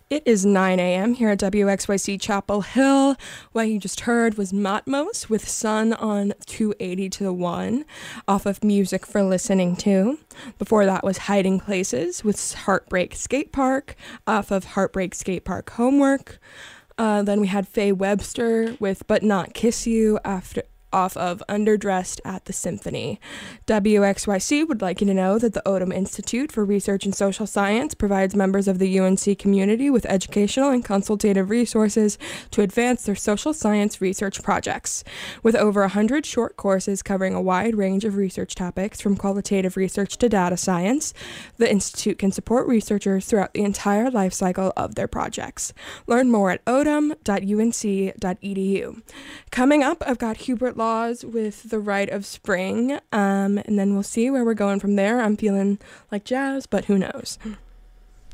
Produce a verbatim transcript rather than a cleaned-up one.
It is nine a.m. here at W X Y C Chapel Hill. What you just heard was Matmos with Sun on two eighty to the one off of Music for Listening To. Before that was Hiding Places with Heartbreak Skate Park off of Heartbreak Skate Park Homework. Uh, then we had Faye Webster with But Not Kiss You after off of Underdressed at the Symphony. W X Y C would like you to know that the Odom Institute for Research and Social Science provides members of the U N C community with educational and consultative resources to advance their social science research projects. With over one hundred short courses covering a wide range of research topics from qualitative research to data science, the Institute can support researchers throughout the entire life cycle of their projects. Learn more at odom dot u n c dot e d u. Coming up, I've got Hubert Laws with The Rite of Spring, um, and then we'll see where we're going from there. I'm feeling like jazz, but who knows?